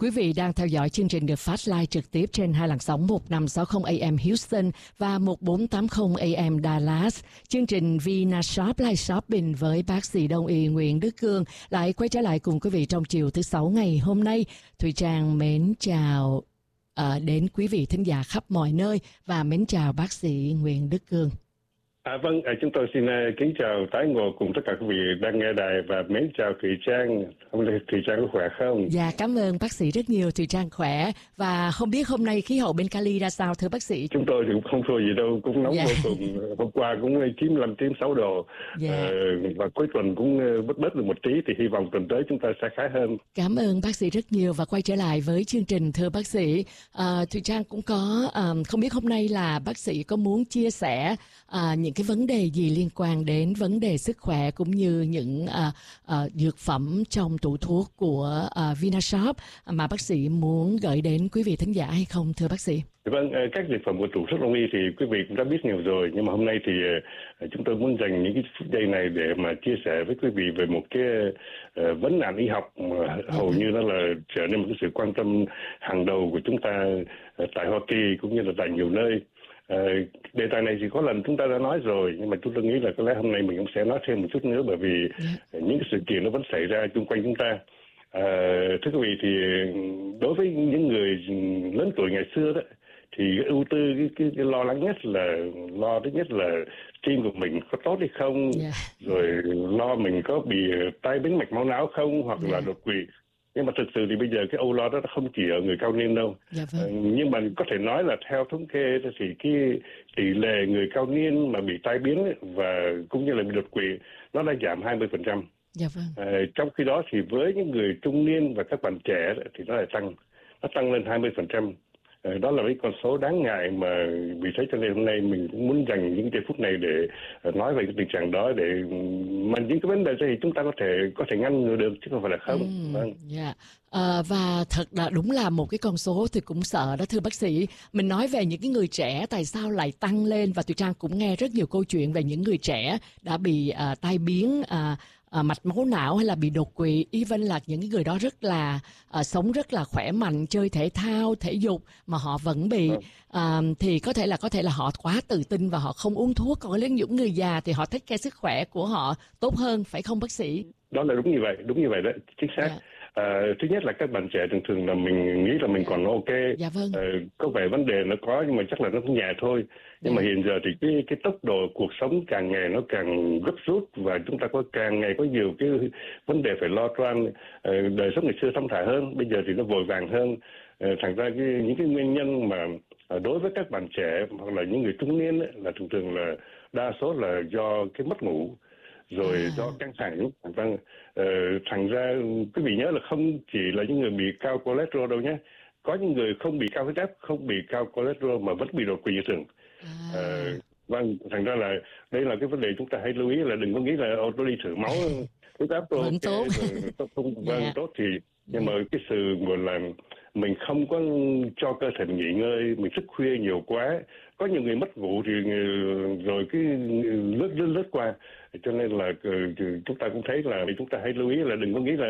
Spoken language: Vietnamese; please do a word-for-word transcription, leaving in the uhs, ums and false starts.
Quý vị đang theo dõi chương trình được phát live trực tiếp trên hai làn sóng một năm sáu không A M Houston và một bốn tám không A M Dallas. Chương trình VinaShop Live Shopping với bác sĩ đông y Nguyễn Đức Cương lại quay trở lại cùng quý vị trong chiều thứ Sáu ngày hôm nay. Thùy Trang mến chào à, đến quý vị thính giả khắp mọi nơi và mến chào bác sĩ Nguyễn Đức Cương. À, vâng, à, chúng tôi xin uh, kính chào tái ngộ cùng tất cả quý vị đang nghe đài và mến chào Thùy Trang. Hôm nay Thùy Trang có khỏe không? Dạ, cảm ơn bác sĩ rất nhiều. Thùy Trang khỏe. Và không biết hôm nay khí hậu bên Cali ra sao thưa bác sĩ? Chúng tôi thì cũng không thua gì đâu, cũng nóng dạ. vô cùng. Hôm qua cũng chín mươi lăm, chín mươi sáu độ. dạ. à, Và cuối tuần cũng bớt bớt được một tí, thì hy vọng tuần tới chúng ta sẽ khá hơn. Cảm ơn bác sĩ rất nhiều và quay trở lại với chương trình thưa bác sĩ. À, Thùy Trang cũng có, à, không biết hôm nay là bác sĩ có muốn chia sẻ à, những cái vấn đề gì liên quan đến vấn đề sức khỏe cũng như những à, à, dược phẩm trong tủ thuốc của à, VinaShop mà bác sĩ muốn gửi đến quý vị thính giả hay không thưa bác sĩ? Vâng, các dược phẩm của tủ thuốc đông y thì quý vị cũng đã biết nhiều rồi, nhưng mà hôm nay thì chúng tôi muốn dành những cái phút giây này để mà chia sẻ với quý vị về một cái uh, vấn nạn y học mà hầu như nó là trở nên một cái sự quan tâm hàng đầu của chúng ta uh, tại Hoa Kỳ cũng như là tại nhiều nơi. Uh, đề tài này thì có lần chúng ta đã nói rồi, nhưng mà chúng tôi nghĩ là có lẽ hôm nay mình cũng sẽ nói thêm một chút nữa, bởi vì uh, những cái sự kiện nó vẫn xảy ra xung quanh chúng ta. Uh, thưa quý vị, thì đối với những người lớn tuổi ngày xưa đó, thì cái ưu tư, cái, cái, cái lo lắng nhất là lo thứ nhất là tim của mình có tốt hay không, yeah. rồi lo mình có bị tai biến mạch máu não không, hoặc yeah. là đột quỵ. Nhưng mà thực sự thì bây giờ cái âu lo đó không chỉ ở người cao niên đâu. Yeah, vâng. à, nhưng mà có thể nói là theo thống kê thì cái tỷ lệ người cao niên mà bị tai biến ấy, và cũng như là bị đột quỵ nó đã giảm hai mươi phần trăm. Yeah, vâng. à, trong khi đó thì với những người trung niên và các bạn trẻ thì nó lại tăng, nó tăng lên hai mươi phần trăm. Đó là cái con số đáng ngại, mà vì thế cho nên hôm nay mình cũng muốn dành những giây phút này để nói về cái tình trạng đó, để mà những cái vấn đề thì chúng ta có thể có thể ngăn ngừa được chứ không phải là không. Ừ, vâng. yeah. à, và thật là đúng là một cái con số thì cũng sợ đó thưa bác sĩ. Mình nói về những cái người trẻ tại sao lại tăng lên, và Thùy Trang cũng nghe rất nhiều câu chuyện về những người trẻ đã bị à, tai biến à, À, mạch máu não hay là bị đột quỵ, even là những cái người đó rất là à, sống rất là khỏe mạnh, chơi thể thao thể dục mà họ vẫn bị à, thì có thể là có thể là họ quá tự tin và họ không uống thuốc. Còn đến những người già thì họ thích cái sức khỏe của họ tốt hơn, phải không bác sĩ? Đó là đúng như vậy, đúng như vậy đó, chính xác. Yeah. À, thứ nhất là các bạn trẻ thường thường là mình nghĩ là mình còn ok. Dạ vâng. À, có vẻ vấn đề nó có nhưng mà chắc là nó cũng nhẹ thôi. Nhưng dạ. mà hiện giờ thì cái cái tốc độ cuộc sống càng ngày nó càng gấp rút, và chúng ta có càng ngày có nhiều cái vấn đề phải lo toan. À, đời sống ngày xưa thong thả hơn, bây giờ thì nó vội vàng hơn. À, thành ra cái, những cái nguyên nhân mà à, đối với các bạn trẻ hoặc là những người trung niên ấy, là thường thường là đa số là do cái mất ngủ, rồi à. do căng thẳng. Vâng, ờ, thành ra quý vị nhớ là không chỉ là những người bị cao cholesterol đâu nhé, có những người không bị cao huyết áp, không bị cao cholesterol mà vẫn bị đột quỵ như thường. À. Ờ, vâng, thành ra là đây là cái vấn đề chúng ta hãy lưu ý, là đừng có nghĩ là ô tôi đi thử máu huyết áp tôi vẫn tốt, tốt không vâng yeah. tốt thì nhưng mà cái sự gọi là mình không có cho cơ thể nghỉ ngơi, mình thức khuya nhiều quá, có nhiều người mất ngủ thì rồi cái lướt lướt lướt qua, cho nên là chúng ta cũng thấy là chúng ta hãy lưu ý là đừng có nghĩ là